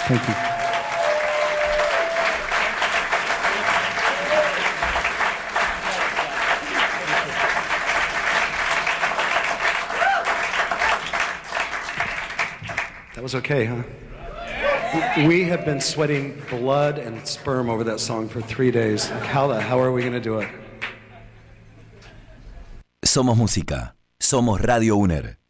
Thank you. That was okay, huh? We have been sweating blood and sperm over that song for 3 days. How are we going to do it? Somos música. Somos Radio UNER.